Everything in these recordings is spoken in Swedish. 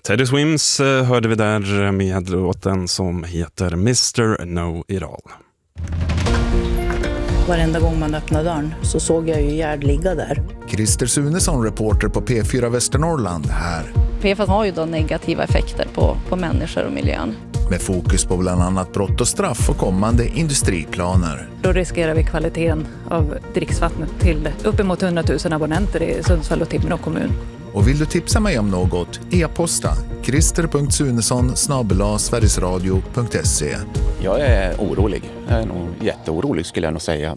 Teddy Swims hörde vi där med låten som heter Mr. Know It All. Varenda gång man öppnade dörren så såg jag ju Gerd ligga där. Christer Sunesson, reporter på P4 Västernorrland här. PFAS har ju då negativa effekter på människor och miljön. Med fokus på bland annat brott och straff och kommande industriplaner. Då riskerar vi kvaliteten av dricksvattnet till uppemot 100 000 abonnenter i Sundsvall och Timrå kommun. Och vill du tipsa mig om något? E-posta krister.sunesson@sverigesradio.se. Jag är orolig. Jag är nog jätteorolig skulle jag nog säga.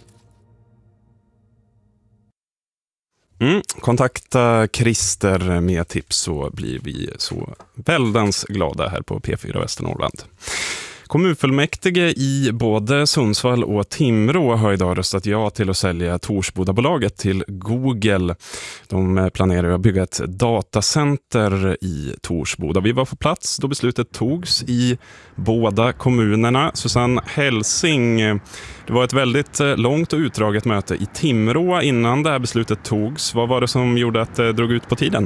Kontakta Christer med tips så blir vi så väldans glada här på P4 Västernorrland. Kommunfullmäktige i både Sundsvall och Timrå har idag röstat ja till att sälja Torsbodabolaget till Google. De planerar att bygga ett datacenter i Torsboda. Vi var på plats då beslutet togs i båda kommunerna. Susanne Helsing, det var ett väldigt långt och utdraget möte i Timrå innan det här beslutet togs. Vad var det som gjorde att det drog ut på tiden?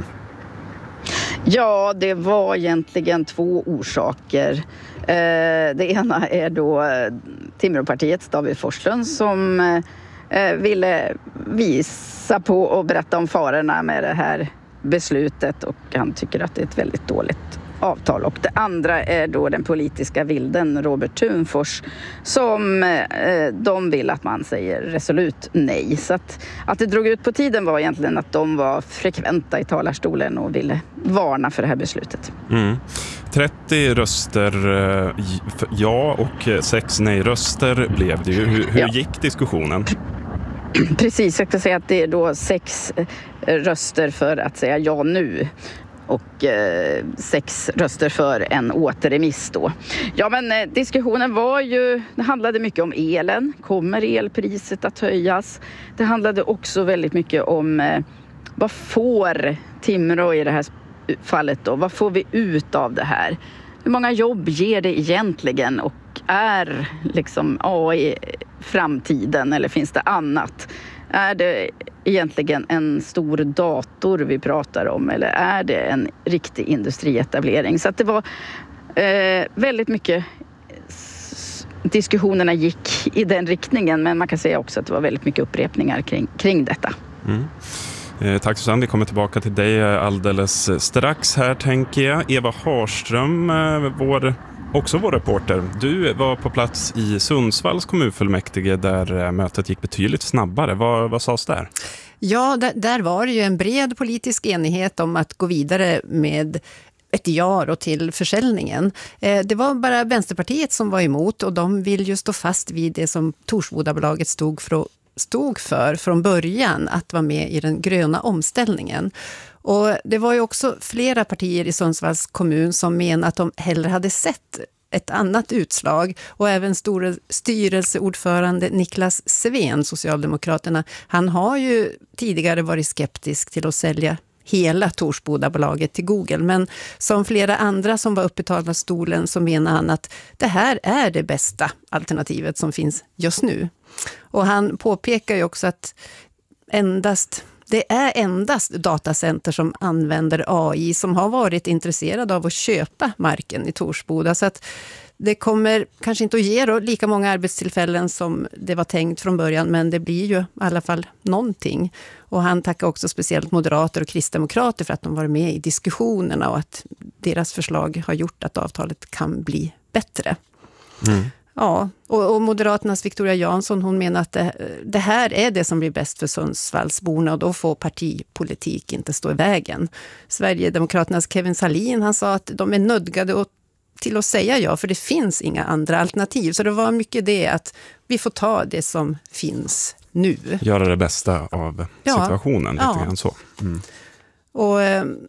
Ja, det var egentligen två orsaker. Det ena är då Timråpartiets David Forslund som ville visa på och berätta om farorna med det här beslutet, och han tycker att det är ett väldigt dåligt avtal. Och det andra är då den politiska vilden Robert Thunfors som de vill att man säger resolut nej. Så att det drog ut på tiden var egentligen att de var frekventa i talarstolen och ville varna för det här beslutet. 30 röster ja och 6 nej-röster blev det ju. Hur gick diskussionen? Precis, jag ska säga att det är då 6 röster för att säga ja nu. Och 6 röster för en återremiss då. Ja, men diskussionen det handlade mycket om elen. Kommer elpriset att höjas? Det handlade också väldigt mycket om vad får Timrå i det här fallet då? Vad får vi ut av det här? Hur många jobb ger det egentligen? Och är liksom AI framtiden eller finns det annat? Är det egentligen en stor dator vi pratar om eller är det en riktig industrietablering? Så att det var väldigt mycket diskussionerna gick i den riktningen, men man kan säga också att det var väldigt mycket upprepningar kring detta. Tack Susanne, vi kommer tillbaka till dig alldeles strax här tänker jag. Eva Harström, också vår reporter. Du var på plats i Sundsvalls kommunfullmäktige där mötet gick betydligt snabbare. Vad sades där? Ja, där var det ju en bred politisk enighet om att gå vidare med ett ja då till försäljningen. Det var bara Vänsterpartiet som var emot och de vill ju stå fast vid det som Torsbodabolaget stod för från början, att vara med i den gröna omställningen. Och det var ju också flera partier i Sundsvalls kommun som menade att de hellre hade sett ett annat utslag, och även styrelseordförande Niklas Sven, Socialdemokraterna, han har ju tidigare varit skeptisk till att sälja hela Torsbodabolaget till Google, men som flera andra som var uppe i talarstolen så menar han att det här är det bästa alternativet som finns just nu. Och han påpekar ju också att det är endast datacenter som använder AI som har varit intresserade av att köpa marken i Torsboda, så att det kommer kanske inte att ge då lika många arbetstillfällen som det var tänkt från början, men det blir ju i alla fall någonting. Och han tackar också speciellt moderater och kristdemokrater för att de var med i diskussionerna och att deras förslag har gjort att avtalet kan bli bättre. Ja, och Moderaternas Victoria Jansson, hon menar att det här är det som blir bäst för Sundsvallsborna, och då får partipolitik inte stå i vägen. Sverigedemokraternas Kevin Salin, han sa att de är nödgade till att säga ja, för det finns inga andra alternativ. Så det var mycket det att vi får ta det som finns nu. Göra det bästa av situationen, lite grann så. Och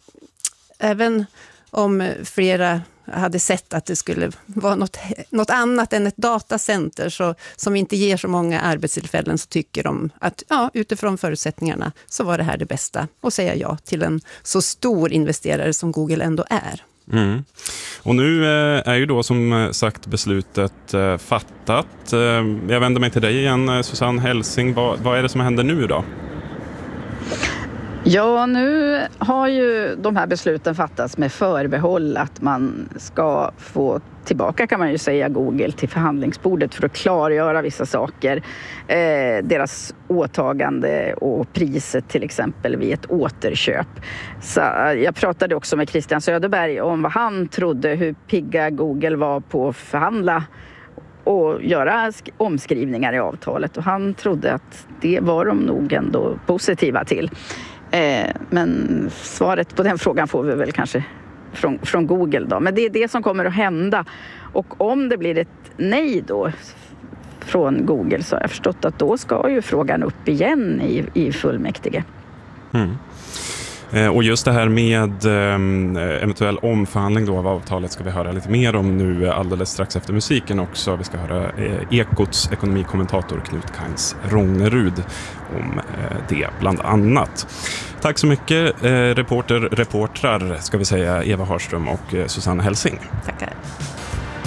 även om flera hade sett att det skulle vara något annat än ett datacenter som inte ger så många arbetstillfällen, så tycker de att utifrån förutsättningarna så var det här det bästa, att säga ja till en så stor investerare som Google ändå är. Och nu är ju då som sagt beslutet fattat. Jag vänder mig till dig igen, Susanne Helsing. Vad är det som händer nu då? Ja, nu har ju de här besluten fattats med förbehåll att man ska få tillbaka, kan man ju säga, Google till förhandlingsbordet för att klargöra vissa saker. Deras åtagande och priset till exempel vid ett återköp. Så jag pratade också med Christian Söderberg om vad han trodde, hur pigga Google var på att förhandla och göra omskrivningar i avtalet. Och han trodde att det var de nog ändå positiva till. Men svaret på den frågan får vi väl kanske från Google då. Men det är det som kommer att hända. Och om det blir ett nej då från Google så har jag förstått att då ska ju frågan upp igen i fullmäktige. Mm. Och just det här med eventuell omförhandling då av avtalet ska vi höra lite mer om nu alldeles strax efter musiken också. Vi ska höra Ekots ekonomikommentator Knut Kains Rångerud om det bland annat. Tack så mycket reportrar ska vi säga, Eva Harström och Susanne Helsing. Tackar.